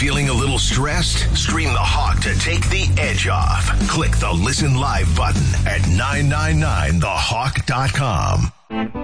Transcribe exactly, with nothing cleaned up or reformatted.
Feeling a little stressed? Stream The Hawk to take the edge off. Click the Listen Live button at nine nine nine the hawk dot com.